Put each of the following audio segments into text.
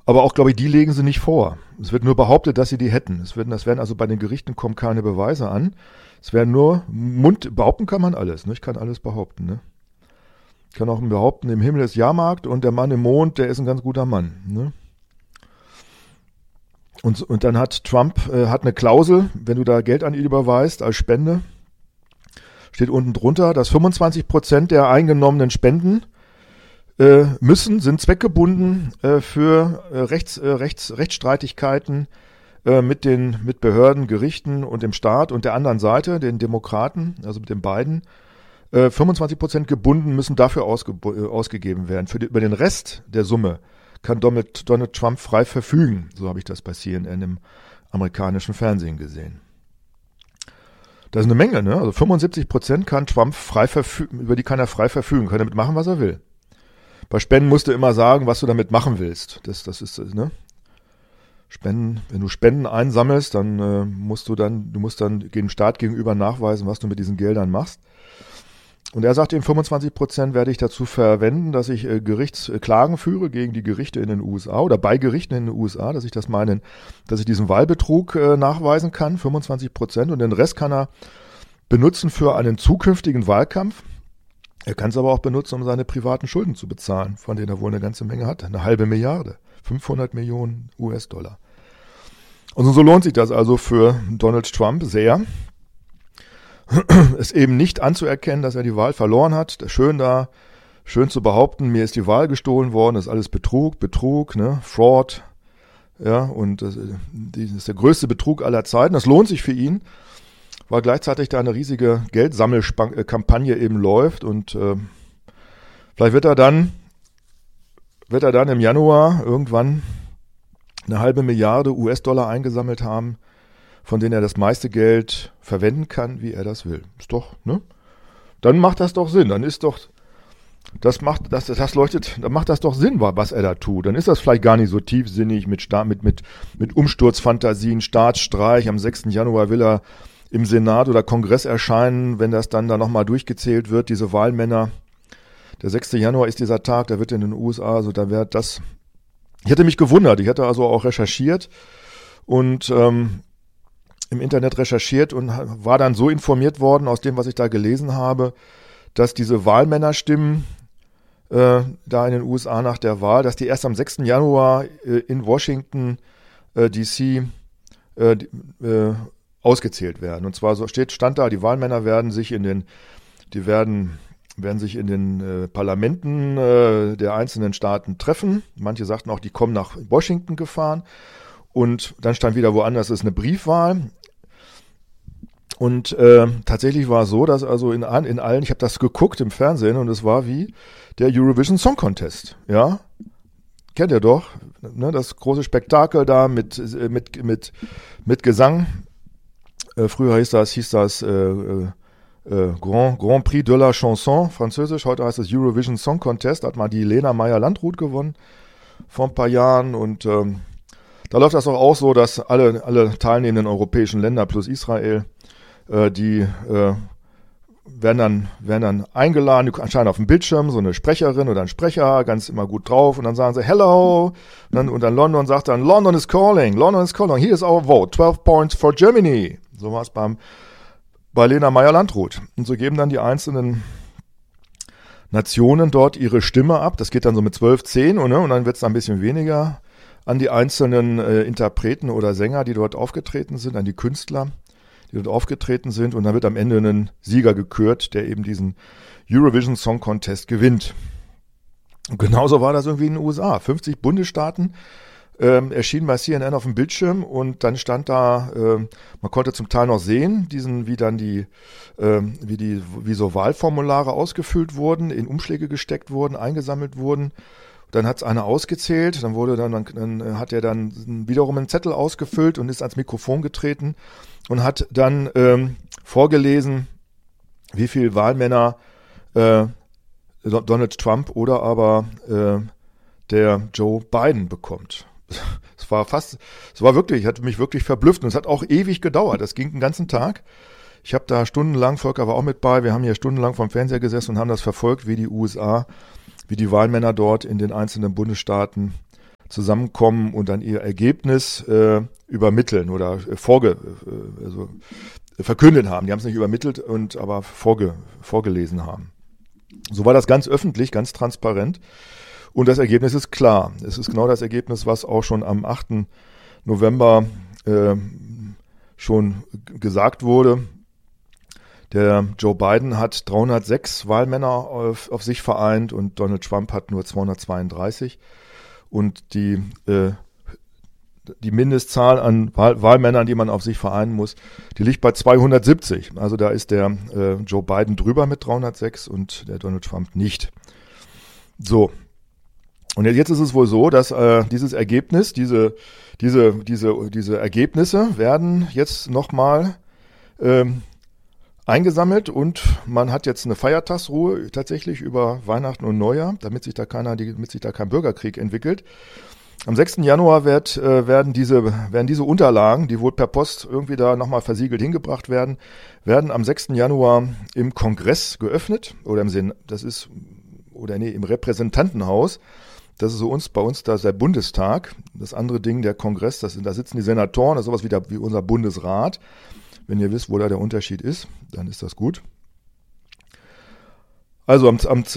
Aber auch, glaube ich, die legen sie nicht vor. Es wird nur behauptet, dass sie die hätten. Das werden also bei den Gerichten kommen keine Beweise an. Es werden nur behaupten kann man alles. Ne? Ich kann alles behaupten. Ne? Ich kann auch behaupten, im Himmel ist Jahrmarkt und der Mann im Mond, der ist ein ganz guter Mann. Ne? Und dann hat Trump hat eine Klausel, wenn du da Geld an ihn überweist als Spende, steht unten drunter, dass 25% der eingenommenen Spenden sind zweckgebunden für Rechtsstreitigkeiten mit Behörden, Gerichten und dem Staat und der anderen Seite, den Demokraten, also mit den beiden. 25% gebunden müssen dafür ausgegeben werden. Über den Rest der Summe kann Donald Trump frei verfügen. So habe ich das bei CNN im amerikanischen Fernsehen gesehen. Das ist eine Menge, ne? Also 75% kann Trump über die kann er frei verfügen, kann damit machen, was er will. Bei Spenden musst du immer sagen, was du damit machen willst. Das ist, ne? Spenden, wenn du Spenden einsammelst, dann musst du dann dem Staat gegenüber nachweisen, was du mit diesen Geldern machst. Und er sagt eben, 25% werde ich dazu verwenden, dass ich Gerichtsklagen führe gegen die Gerichte in den USA oder bei Gerichten in den USA, dass ich diesen Wahlbetrug nachweisen kann, 25%, und den Rest kann er benutzen für einen zukünftigen Wahlkampf. Er kann es aber auch benutzen, um seine privaten Schulden zu bezahlen, von denen er wohl eine ganze Menge hat. 1/2 Milliarde, 500 Millionen US-Dollar. Und so lohnt sich das also für Donald Trump sehr, es eben nicht anzuerkennen, dass er die Wahl verloren hat. Schön zu behaupten, mir ist die Wahl gestohlen worden, das ist alles Betrug, ne, Fraud, ja, und das ist der größte Betrug aller Zeiten. Das lohnt sich für ihn, weil gleichzeitig da eine riesige Geldsammelkampagne eben läuft und vielleicht wird er dann im Januar irgendwann 1/2 Milliarde US-Dollar eingesammelt haben, von denen er das meiste Geld verwenden kann, wie er das will. Ist doch, ne? Dann macht das doch Sinn. Dann ist doch, macht das doch Sinn, was er da tut. Dann ist das vielleicht gar nicht so tiefsinnig mit Umsturzfantasien, Staatsstreich. Am 6. Januar will er im Senat oder Kongress erscheinen, wenn das dann da nochmal durchgezählt wird, diese Wahlmänner. Der 6. Januar ist dieser Tag, da wird in den USA, also da wäre das. Ich hätte mich gewundert, ich hätte also auch recherchiert und im Internet recherchiert und war dann so informiert worden aus dem, was ich da gelesen habe, dass diese Wahlmännerstimmen da in den USA nach der Wahl, dass die erst am 6. Januar in Washington D.C. Ausgezählt werden. Und zwar stand da, die Wahlmänner werden sich in den Parlamenten der einzelnen Staaten treffen. Manche sagten auch, die kommen nach Washington gefahren. Und dann stand wieder woanders, es ist eine Briefwahl. Und tatsächlich war es so, dass also in allen, ich habe das geguckt im Fernsehen und es war wie der Eurovision Song Contest. Ja, kennt ihr doch, ne, das große Spektakel da mit Gesang. Früher hieß das Grand Prix de la Chanson, französisch. Heute heißt es Eurovision Song Contest. Da hat mal die Lena Meyer-Landrut gewonnen vor ein paar Jahren. Und da läuft das auch so, dass alle teilnehmenden europäischen Länder plus Israel, die werden dann eingeladen, anscheinend auf dem Bildschirm, so eine Sprecherin oder ein Sprecher, ganz immer gut drauf. Und dann sagen sie, hello. Und dann London sagt dann, London is calling, here is our vote, 12 points for Germany. So war es bei Lena Meyer-Landrut. Und so geben dann die einzelnen Nationen dort ihre Stimme ab. Das geht dann so mit 12-10 und dann wird es ein bisschen weniger an die einzelnen Interpreten oder Sänger, die dort aufgetreten sind, an die Künstler, die dort aufgetreten sind. Und dann wird am Ende ein Sieger gekürt, der eben diesen Eurovision Song Contest gewinnt. Und genauso war das irgendwie in den USA. 50 Bundesstaaten erschien bei CNN auf dem Bildschirm und dann stand da, man konnte zum Teil noch sehen, wie so Wahlformulare ausgefüllt wurden, in Umschläge gesteckt wurden, eingesammelt wurden. Dann hat es einer ausgezählt, dann hat er dann wiederum einen Zettel ausgefüllt und ist ans Mikrofon getreten und hat dann vorgelesen, wie viel Wahlmänner Donald Trump oder aber der Joe Biden bekommt. Es war wirklich, hat mich wirklich verblüfft und es hat auch ewig gedauert. Das ging den ganzen Tag. Ich habe da stundenlang, Volker war auch mit bei, wir haben hier stundenlang vorm Fernseher gesessen und haben das verfolgt, wie die Wahlmänner dort in den einzelnen Bundesstaaten zusammenkommen und dann ihr Ergebnis übermitteln oder verkündet haben. Die haben es nicht übermittelt aber vorgelesen haben. So war das ganz öffentlich, ganz transparent. Und das Ergebnis ist klar. Es ist genau das Ergebnis, was auch schon am 8. November schon gesagt wurde. Der Joe Biden hat 306 Wahlmänner auf sich vereint und Donald Trump hat nur 232. Und die Mindestzahl an Wahlmännern, die man auf sich vereinen muss, die liegt bei 270. Also da ist der Joe Biden drüber mit 306 und der Donald Trump nicht. So. Und jetzt ist es wohl so, dass dieses Ergebnis, diese Ergebnisse werden jetzt nochmal eingesammelt und man hat jetzt eine Feiertagsruhe tatsächlich über Weihnachten und Neujahr, damit sich da kein Bürgerkrieg entwickelt. Am 6. Januar werden diese Unterlagen, die wohl per Post irgendwie da nochmal versiegelt hingebracht werden am 6. Januar im Kongress geöffnet oder im Repräsentantenhaus. Das ist so bei uns da der Bundestag. Das andere Ding, der Kongress, da sitzen die Senatoren, das ist sowas wie unser Bundesrat. Wenn ihr wisst, wo da der Unterschied ist, dann ist das gut. Also am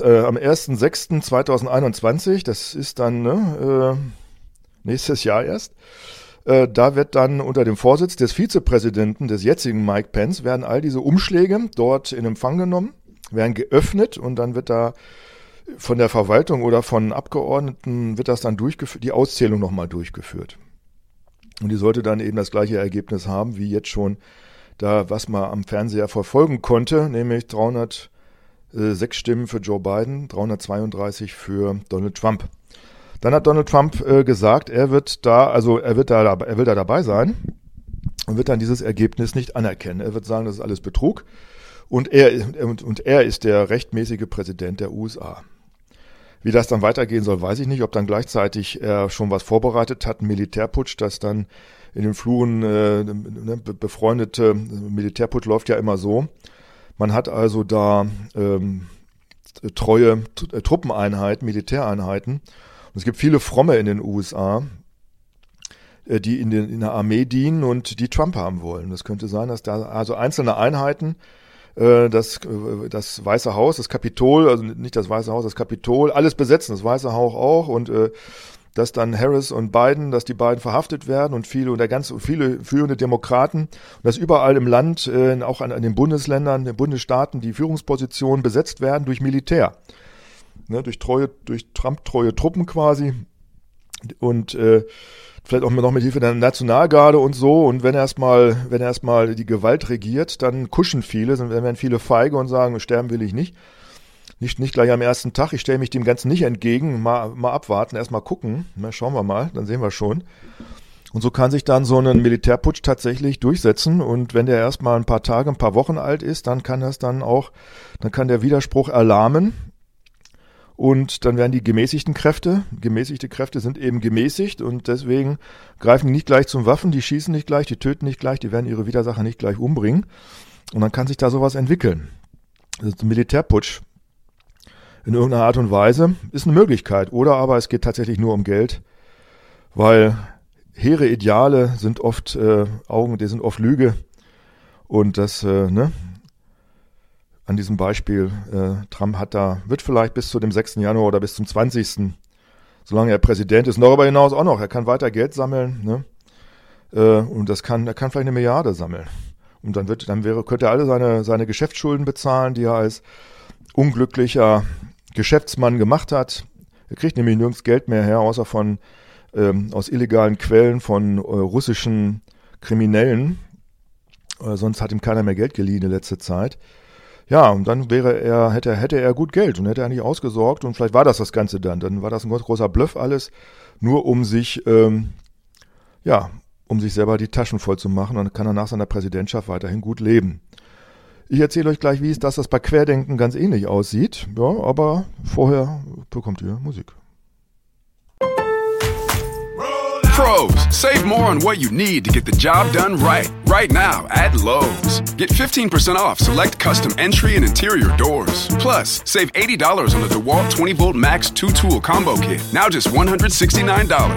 1.6.2021, das ist dann nächstes Jahr erst, da wird dann unter dem Vorsitz des Vizepräsidenten, des jetzigen Mike Pence, werden all diese Umschläge dort in Empfang genommen, werden geöffnet und dann wird da von der Verwaltung oder von Abgeordneten wird das dann durchgeführt, die Auszählung nochmal durchgeführt. Und die sollte dann eben das gleiche Ergebnis haben, wie jetzt schon da, was man am Fernseher verfolgen konnte, nämlich 306 Stimmen für Joe Biden, 332 für Donald Trump. Dann hat Donald Trump gesagt, er will da dabei sein und wird dann dieses Ergebnis nicht anerkennen. Er wird sagen, das ist alles Betrug und er ist der rechtmäßige Präsident der USA. Wie das dann weitergehen soll, weiß ich nicht. Ob dann gleichzeitig er schon was vorbereitet hat, ein Militärputsch, das dann in den Fluren befreundete Militärputsch läuft ja immer so. Man hat also da treue Truppeneinheiten, Militäreinheiten. Und es gibt viele Fromme in den USA, die in der Armee dienen und die Trump haben wollen. Das könnte sein, dass da also einzelne Einheiten das Weiße Haus, das Kapitol, also nicht das Weiße Haus, das Kapitol, alles besetzen, das Weiße Haus auch und dass dann Harris und Biden, dass die beiden verhaftet werden und viele führende Demokraten und dass überall im Land, auch an den Bundesländern, den Bundesstaaten, die Führungspositionen besetzt werden durch Militär, durch Trump-treue Truppen quasi und vielleicht auch noch mit Hilfe der Nationalgarde und so. Und wenn erstmal die Gewalt regiert, dann kuschen viele, dann werden viele feige und sagen, sterben will ich nicht. Nicht gleich am ersten Tag, ich stelle mich dem Ganzen nicht entgegen, mal abwarten, erstmal gucken, schauen wir mal, dann sehen wir schon. Und so kann sich dann so ein Militärputsch tatsächlich durchsetzen und wenn der erstmal ein paar Tage, ein paar Wochen alt ist, dann kann der Widerspruch erlahmen und dann werden die gemäßigte Kräfte sind eben gemäßigt und deswegen greifen die nicht gleich zum Waffen, die schießen nicht gleich, die töten nicht gleich, die werden ihre Widersacher nicht gleich umbringen und dann kann sich da sowas entwickeln. Das ist ein Militärputsch. In irgendeiner Art und Weise ist eine Möglichkeit. Oder aber es geht tatsächlich nur um Geld, weil hehre Ideale sind oft Lüge. Und das, an diesem Beispiel, Trump wird vielleicht bis zu dem 6. Januar oder bis zum 20., solange er Präsident ist, darüber hinaus auch noch, er kann weiter Geld sammeln, und er kann vielleicht 1 Milliarde sammeln. Und könnte er alle seine Geschäftsschulden bezahlen, die er als unglücklicher Geschäftsmann gemacht hat. Er kriegt nämlich nirgends Geld mehr her, außer aus illegalen Quellen von russischen Kriminellen. Sonst hat ihm keiner mehr Geld geliehen in letzter Zeit. Ja, und dann hätte er gut Geld und hätte er nicht ausgesorgt und vielleicht war das Ganze dann. Dann war das ein ganz großer Bluff alles, nur um sich selber die Taschen voll zu machen und dann kann er nach seiner Präsidentschaft weiterhin gut leben. Ich erzähle euch gleich, wie das bei Querdenken ganz ähnlich aussieht. Ja, aber vorher bekommt ihr Musik. Pros, save more on what you need to get the job done right. Right now at Lowe's. Get 15% off select custom entry and interior doors. Plus, save $80 on the DeWalt 20-volt Max 2-tool combo kit. Now just $169.